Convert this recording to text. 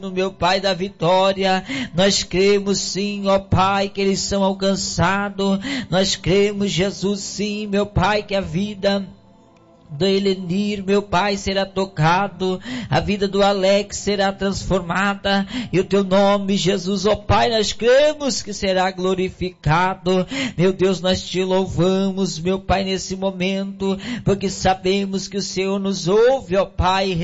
meu Pai da vitória, nós cremos sim, ó Pai, que eles são alcançados, nós cremos, Jesus, sim, meu Pai, que a vida do Elenir, meu Pai, será tocado, a vida do Alex será transformada, e o teu nome, Jesus, ó Pai, nós cremos que será glorificado. Meu Deus, nós te louvamos, meu Pai, nesse momento, porque sabemos que o Senhor nos ouve, ó Pai,